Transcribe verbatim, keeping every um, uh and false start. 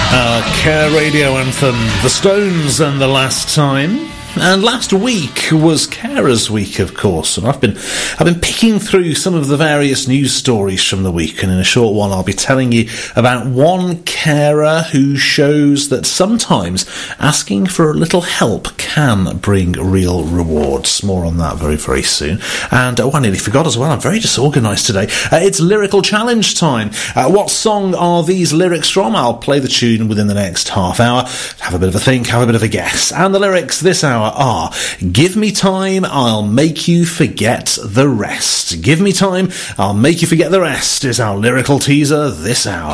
Care radio anthem, The Stones and The Last Time. And last week was Carers Week, of course, and I've been I've been picking through some of the various news stories from the week, and in a short while I'll be telling you about one carer who shows that sometimes asking for a little help can bring real rewards. More on that very, very soon. And, oh, I nearly forgot as well, I'm very disorganised today. Uh, it's Lyrical Challenge time. Uh, what song are these lyrics from? I'll play the tune within the next half hour. Have a bit of a think, have a bit of a guess. And the lyrics this hour are: give me time, I'll make you forget the rest. Give me time, I'll make you forget the rest is our lyrical teaser this hour.